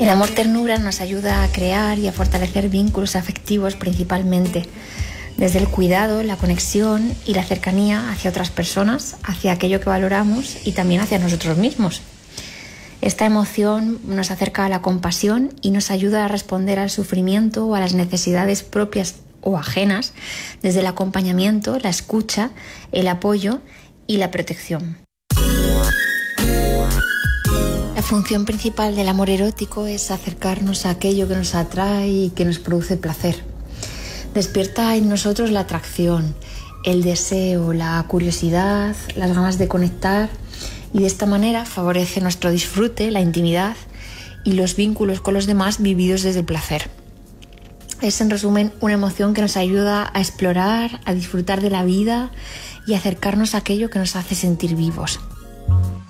El amor ternura nos ayuda a crear y a fortalecer vínculos afectivos principalmente, desde el cuidado, la conexión y la cercanía hacia otras personas, hacia aquello que valoramos y también hacia nosotros mismos. Esta emoción nos acerca a la compasión y nos ayuda a responder al sufrimiento o a las necesidades propias o ajenas desde el acompañamiento, la escucha, el apoyo y la protección. La función principal del amor erótico es acercarnos a aquello que nos atrae y que nos produce placer. Despierta en nosotros la atracción, el deseo, la curiosidad, las ganas de conectar y de esta manera favorece nuestro disfrute, la intimidad y los vínculos con los demás vividos desde el placer. Es en resumen una emoción que nos ayuda a explorar, a disfrutar de la vida y acercarnos a aquello que nos hace sentir vivos.